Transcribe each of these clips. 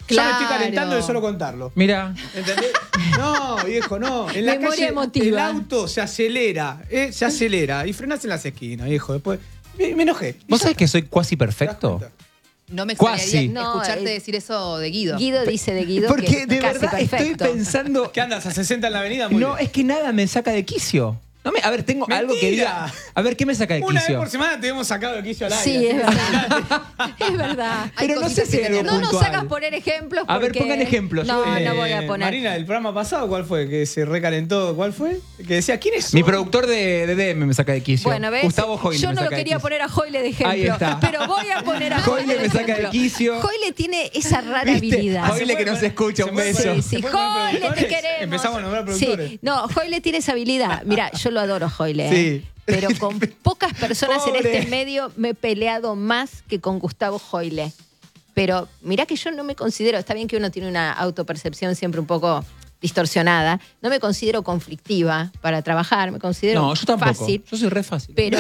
Yo me estoy calentando de solo contarlo. Mira. ¿Entendés? No, viejo, no. En la Memoria calle emotiva. el auto se acelera y frenás en las esquinas, viejo. Después me enojé. ¿Vos sabés que soy cuasi ¿Te das perfecto? cuenta? No me Cuasi. extrañaría No, escucharte decir eso de Guido. Guido dice de Guido Porque que de casi verdad estoy perfecto. pensando... ¿Qué andas a 60 en la avenida? Muy No, bien. es que nada me saca de quicio. No me, a ver, tengo algo que diga. A ver, ¿qué me saca de Una vez quicio? por semana te hemos sacado de quicio al aire. Sí, es así que verdad. Es verdad. Hay Pero no sé cositas si que hay algo No nos puntual. hagas poner ejemplos. A ver, porque- pongan ejemplos. No, Yo, no voy a poner. Marina, del programa pasado, ¿cuál fue? Que se recalentó. ¿Cuál fue? Que decía, ¿quién es? Mi productor de DM me saca de quicio. Bueno, ¿ves? Gustavo Joyle Yo me no saca lo de quería quicio. poner a Joyle de ejemplo. Ahí está. Pero voy a poner a Joyle Joyle me saca de ejemplo. quicio. Joyle tiene esa rara ¿Viste? habilidad. Joyle que nos escucha, un beso. Sí, ¿Se sí. puede poner Joyle, te productores? queremos. Empezamos a nombrar productores. Sí. No, Joyle tiene esa habilidad. Mira, yo lo adoro, Joyle. Sí. Pero con pocas personas en Pobre. este medio me he peleado más que con Gustavo Joyle. Pero mirá que yo no me considero, está bien que uno tiene una autopercepción siempre un poco distorsionada, no me considero conflictiva para trabajar, me considero No, yo tampoco. fácil. Yo soy re fácil. Pero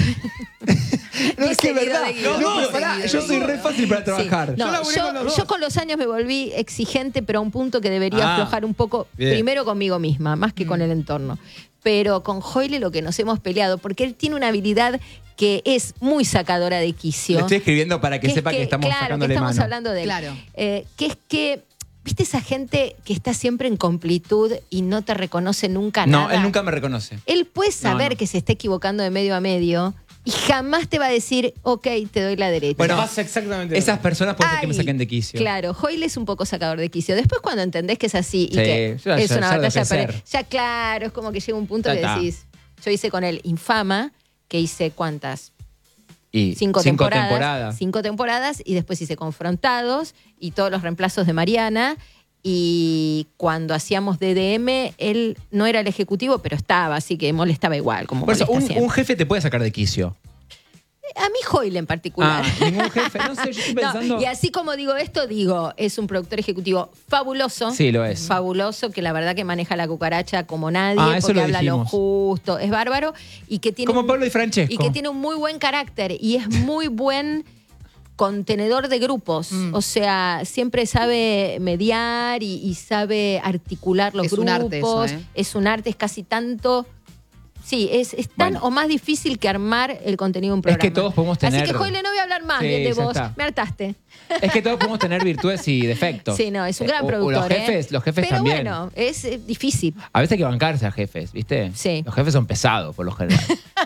No, es que Dice es verdad. Guido de Guido. No, pero Dice pará, Guido yo de soy Guido. re fácil para trabajar. Sí. No, Yo laburé con los dos. yo con los años me volví exigente, pero a un punto que debería Ah, aflojar un poco, bien. primero conmigo misma, más que con el entorno. Pero con Joyle lo que nos hemos peleado, porque él tiene una habilidad que es muy sacadora de quicio. Le estoy escribiendo para que es sepa que estamos claro, sacándole que estamos mano. hablando de él. Claro. Que es que, ¿viste esa gente que está siempre en completud y no te reconoce nunca No, nada? él nunca me reconoce. Él puede saber no. que se está equivocando de medio a medio y jamás te va a decir, ok, te doy la derecha. Bueno, pasa exactamente lo Esas mismo. personas pueden ser que me Ay, saquen de quicio. Claro, Joyle es un poco sacador de quicio. Después cuando entendés que es así y Sí, que ya- es ya- una ya debe batalla, ser. ya claro, es como que llega un punto Ya que está. decís, yo hice con él Infama, que hice ¿cuántas? Y 5 temporadas. temporadas. 5 temporadas y después hice Confrontados y todos los reemplazos de Mariana. Y cuando hacíamos DDM, él no era el ejecutivo, pero estaba, así que molestaba igual. Como Por eso, molesta siempre. un jefe te puede sacar de quicio. A mí Joyle en particular. Ningún jefe. No sé, yo estoy pensando... No, y así como digo esto, digo, es un productor ejecutivo fabuloso. Sí, lo es. Fabuloso, que la verdad que maneja la cucaracha como nadie, Eso porque lo habla lo dijimos. justo, es bárbaro. Y que tiene Como Pablo Di Francesco. y que tiene un muy buen carácter y es muy buen contenedor de grupos. O sea, siempre sabe mediar y sabe articular los Es un grupos. arte eso, ¿eh? Es un arte, es casi tanto... Sí, es tan Bueno. o más difícil que armar el contenido de un Es programa. que todos podemos tener- Así que, Joyle, no voy a hablar más Sí, de ya vos. está. Me hartaste. Es que todos podemos tener virtudes y defectos. Sí, no, es un gran O productor. los jefes Pero también. bueno, es difícil. A veces hay que bancarse a jefes, ¿viste? Sí. Los jefes son pesados, por lo general.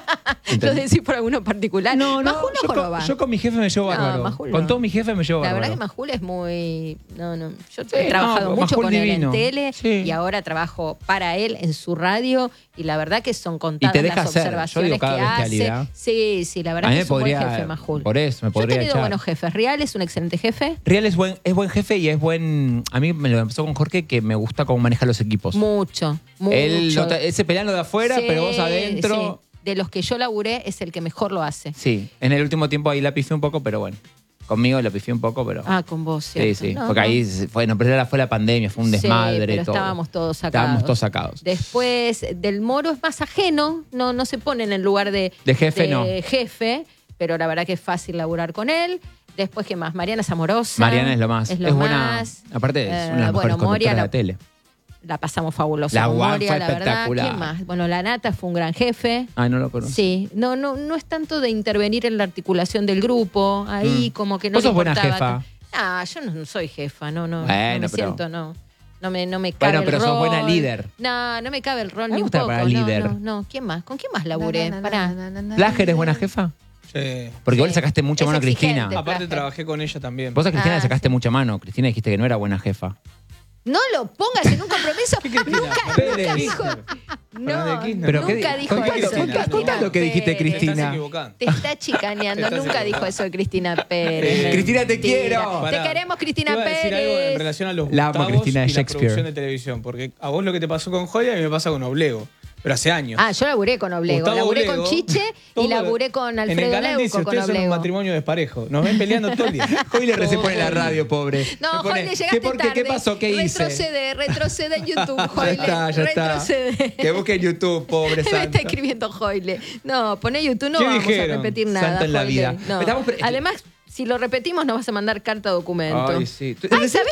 Lo ¿Entendés? decís por alguno particular. Majul no joroba. yo con mi jefe me llevo No, bárbaro. Majul Con no. todos mis jefes me llevo La bárbaro. verdad que Majul es muy... No, no. Yo Sí, he trabajado no, mucho Majul con él en divino. tele Sí. y ahora trabajo para él en su radio y la verdad que son contadas Y te deja las hacer. Yo observaciones digo, cada que hace. bestialidad. Sí, sí, la verdad A mí que me es un podría- buen jefe Majul. por eso me Yo he podría tenido echar. buenos jefes. Real es un excelente jefe. Real es buen jefe y es buen... A mí me lo empezó con Jorge que me gusta cómo maneja los equipos. Mucho, mucho. Él se pelean lo de afuera, Sí, pero vos adentro... sí. De los que yo laburé es el que mejor lo hace. Sí, en el último tiempo ahí la pifié un poco, pero bueno. Conmigo la pifié un poco, pero... Ah, con vos, sí, ¿cierto? sí. No, porque no. ahí fue la pandemia, fue un desmadre. Sí, pero todo. estábamos todos sacados. Estábamos todos sacados. Después, Del Moro es más ajeno, no se pone en el lugar de jefe, no. jefe, pero la verdad que es fácil laburar con él. Después, ¿qué más? Mariana es amorosa. Mariana es lo más. Es lo Es buena. más. Aparte, es una de las mejores bueno, Moria conductoras de la- la tele. La pasamos fabulosa La con Juan Moria, fue la verdad. espectacular. ¿Quién más? Bueno, la Nata fue un gran jefe. Ay, no lo conozco. Sí, no es tanto de intervenir en la articulación del grupo, ahí como que no Vos le sos buena importaba jefa. Ah, yo no soy jefa, no Bueno, me pero- siento, no. No me cabe Bueno, el pero sos rol. buena líder. No me cabe el rol Me ni un gusta poco. para no, líder. No. ¿Quién más? ¿Con quién más laburé? Pará. ¿Plager es buena jefa? Sí. Porque vos Sí. le sacaste mucha Es mano a Cristina. exigente. Aparte Plager. trabajé con ella también. Vos a Cristina Ah, le sacaste mucha mano. Cristina dijiste que no era buena jefa. No lo pongas en un compromiso. Nunca Pérez. dijo. Fernández No, Kirchner. Pero nunca ¿qué- dijo contá eso. lo que- Cristina contá lo que dijiste, Pérez. Te Cristina. estás equivocando. Te está chicaneando. Te estás Nunca dijo equivocando. eso de Cristina Pérez. Cristina, te Mentira. quiero. Te Pará. queremos, Cristina Te iba a decir algo en Pérez. relación a los La amo, Gustavos Cristina de y la Shakespeare. producción de televisión. Porque a vos lo que te pasó con Joya a mí me pasa con Oblego. Pero hace años. Ah, yo laburé con Oblego. Gustavo Laburé Oblego, con Chiche y todo- laburé con En el Alfredo canal dice, Leuco con ustedes son un Oblego. matrimonio desparejo. Nos ven peleando todo el día. Hoy le repone la Todo el radio, pobre. No, Me pone, Joyle, llegaste ¿por qué? tarde. ¿Qué pasó? ¿Qué hice? Retrocede en YouTube, Ya Joyle. está. Retrocede. Que busque en YouTube, pobre Me está santa. escribiendo Joyle. No, poné YouTube, no ¿Qué vamos dijeron? a repetir nada. Santa en la Joyle. vida. No. Estamos pre- Además, si lo repetimos, nos vas a mandar carta documento. Ay, sí. Ay, ¿sabés